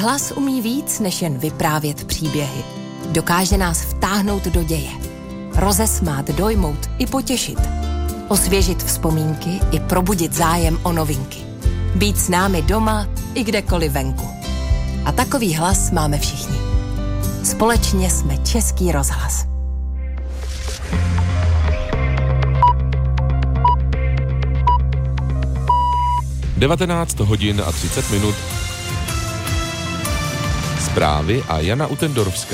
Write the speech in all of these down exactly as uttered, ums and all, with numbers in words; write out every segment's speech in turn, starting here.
Hlas umí víc, než jen vyprávět příběhy. Dokáže nás vtáhnout do děje. Rozesmát, dojmout i potěšit. Osvěžit vzpomínky i probudit zájem o novinky. Být s námi doma i kdekoliv venku. A takový hlas máme všichni. Společně jsme Český rozhlas. devatenáct hodin a třicet minut. Zprávy a Jana Utendorovská.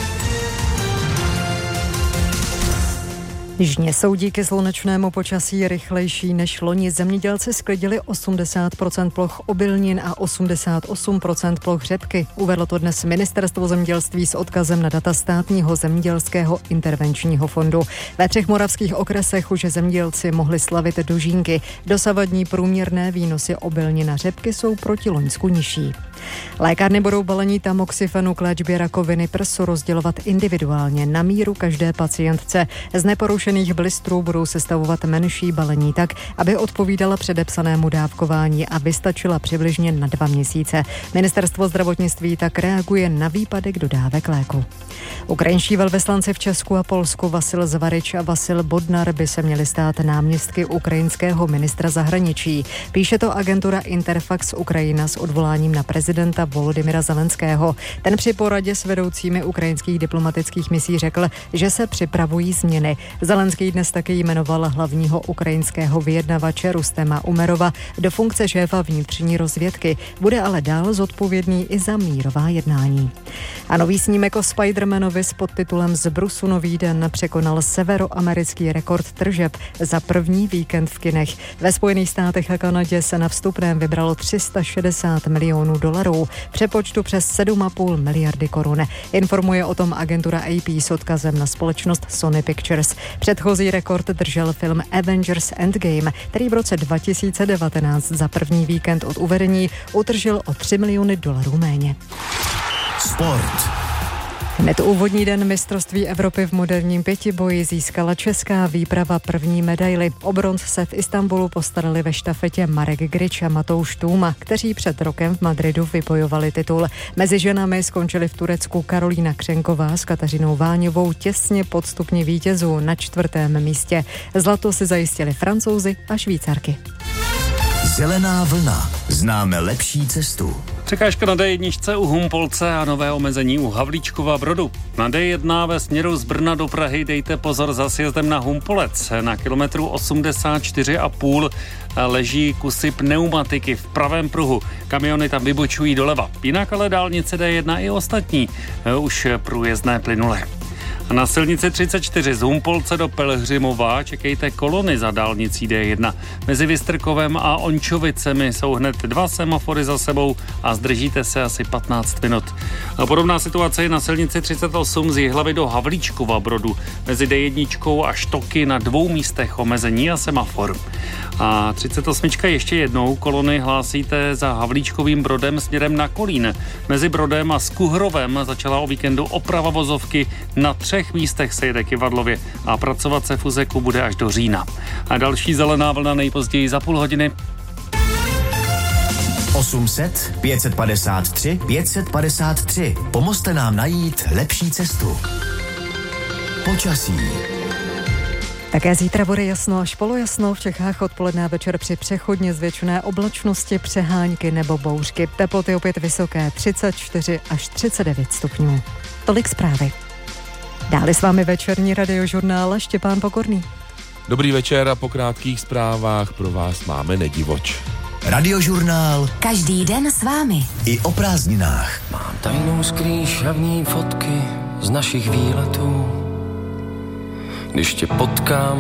Žně jsou díky slunečnému počasí rychlejší než loni. Zemědělci sklidili osmdesát procent ploch obilnin a osmdesát osm procent ploch řepky. Uvedlo to dnes Ministerstvo zemědělství s odkazem na data Státního zemědělského intervenčního fondu. Ve třech moravských okresech už zemědělci mohli slavit dožínky. Dosavadní průměrné výnosy obilnin a řepky jsou proti loňsku nižší. Lékárny budou balení tamoxifenu k léčbě rakoviny prsu rozdělovat individuálně na míru každé pacientce. Z neporušených blistrů budou sestavovat menší balení tak, aby odpovídala předepsanému dávkování a vystačila přibližně na dva měsíce. Ministerstvo zdravotnictví tak reaguje na výpadek dodávek léku. Ukrajinští velvyslanci v Česku a Polsku Vasil Zvarič a Vasil Bodnar by se měli stát náměstky ukrajinského ministra zahraničí. Píše to agentura Interfax Ukrajina s odvoláním na prezidenta Volodymyra Zelenského. Ten při poradě s vedoucími ukrajinských diplomatických misí řekl, že se připravují změny. Zelenský dnes taky jmenoval hlavního ukrajinského vyjednavače Rustema Umerova do funkce šéfa vnitřní rozvědky. Bude ale dál zodpovědný i za mírová jednání. A nový snímek o Spidermanovi s podtitulem Z brusu nový den překonal severoamerický rekord tržeb za první víkend v kinech. Ve Spojených státech a Kanadě se na vstupném vybralo tři sta šedesát milionů dolarů, přepočtu přes sedm a půl miliardy korun. Informuje o tom agentura A P s odkazem na společnost Sony Pictures. Předchozí rekord držel film Avengers Endgame, který v roce dva tisíce devatenáct za první víkend od uvedení utržil o tři miliony dolarů méně. Sport. Hned úvodní den mistrovství Evropy v moderním pětiboji získala česká výprava první medaili. O bronz se v Istanbulu postarali ve štafetě Marek Grič a Matouš Tůma, kteří před rokem v Madridu vybojovali titul. Mezi ženami skončili v Turecku Karolína Křenková s Kateřinou Váňovou těsně pod stupni vítězů na čtvrtém místě. Zlato si zajistili Francouzi a Švýcarky. Zelená vlna. Známe lepší cestu. Překážka na D jedna u Humpolce a nové omezení u Havlíčkova Brodu. Na D jedna ve směru z Brna do Prahy dejte pozor za sjezdem na Humpolec. Na kilometru osmdesát čtyři a půl leží kusy pneumatiky v pravém pruhu. Kamiony tam vybočují doleva. Jinak ale dálnice D jedna i ostatní už průjezdné plynule. A na silnici třicet čtyři z Humpolce do Pelhřimova čekejte kolony za dálnicí D jedna. Mezi Vystrkovem a Ončovicemi jsou hned dva semafory za sebou a zdržíte se asi patnáct minut. A podobná situace je na silnici třicet osm z Jihlavy do Havlíčkova Brodu. Mezi D jedna a Štoky na dvou místech omezení a semafor. A třicet osm ještě jednou kolony hlásíte za Havlíčkovým Brodem směrem na Kolín. Mezi Brodem a Skuhrovem začala o víkendu oprava vozovky. Na třech místech se jede Kyvadlově a pracovat se v úseku bude až do října. A další zelená vlna nejpozději za půl hodiny. osm set pět set padesát tři pět set padesát tři. Pomozte nám najít lepší cestu. Počasí. Také zítra bude jasno až polojasno, v Čechách odpoledne a večer při přechodně zvětšené oblačnosti, přehánky nebo bouřky. Teploty opět vysoké třicet čtyři až třicet devět stupňů. Tolik zprávy. Dále s vámi večerní radiožurnál Štěpán Pokorný. Dobrý večer a po krátkých zprávách pro vás máme Nedivoč. Radiožurnál. Každý den s vámi. I o prázdninách. Mám tajnou skrýš a v ní fotky z našich výletů. Když tě potkám,